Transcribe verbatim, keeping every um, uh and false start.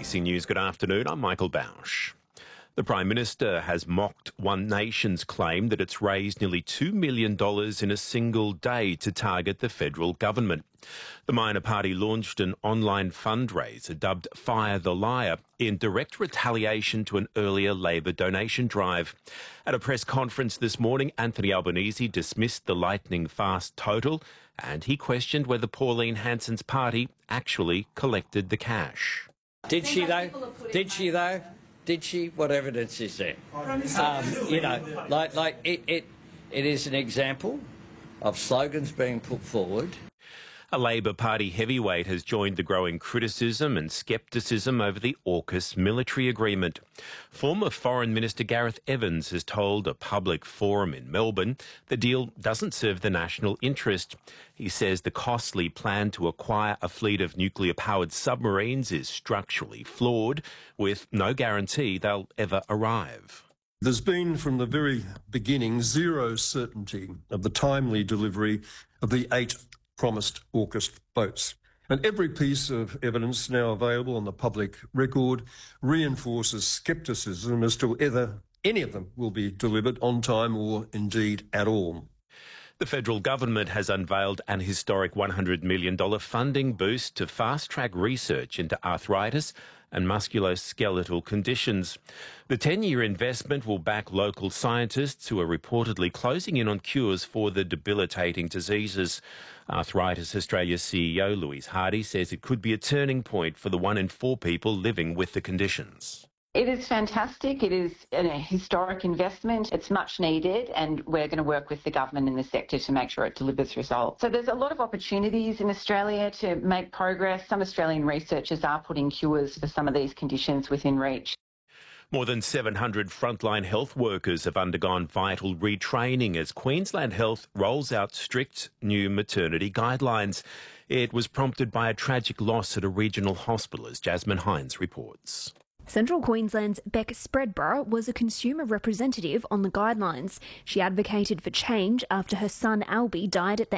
A B C News, good afternoon. I'm Michael Bausch. The Prime Minister has mocked One Nation's claim that it's raised nearly two million dollars in a single day to target the federal government. The minor party launched an online fundraiser dubbed Fire the Liar in direct retaliation to an earlier Labor donation drive. At a press conference this morning, Anthony Albanese dismissed the lightning-fast total and he questioned whether Pauline Hanson's party actually collected the cash. Did she though? Did she though? Did she? What evidence is there? Um, you know, like like it, it it is an example of slogans being put forward. A Labor Party heavyweight has joined the growing criticism and scepticism over the AUKUS military agreement. Former Foreign Minister Gareth Evans has told a public forum in Melbourne the deal doesn't serve the national interest. He says the costly plan to acquire a fleet of nuclear-powered submarines is structurally flawed, with no guarantee they'll ever arrive. There's been, from the very beginning, zero certainty of the timely delivery of the eight promised AUKUS boats. And every piece of evidence now available on the public record reinforces scepticism as to whether any of them will be delivered on time or indeed at all. The federal government has unveiled an historic one hundred million dollars funding boost to fast-track research into arthritis and musculoskeletal conditions. The ten-year investment will back local scientists who are reportedly closing in on cures for the debilitating diseases. Arthritis Australia's C E O, Louise Hardy, says it could be a turning point for the one in four people living with the conditions. It is fantastic. It is a historic investment. It's much needed, and we're going to work with the government and the sector to make sure it delivers results. So there's a lot of opportunities in Australia to make progress. Some Australian researchers are putting cures for some of these conditions within reach. More than seven hundred frontline health workers have undergone vital retraining as Queensland Health rolls out strict new maternity guidelines. It was prompted by a tragic loss at a regional hospital, as Jasmine Hines reports. Central Queensland's Beck Spreadborough was a consumer representative on the guidelines. She advocated for change after her son Albie died at the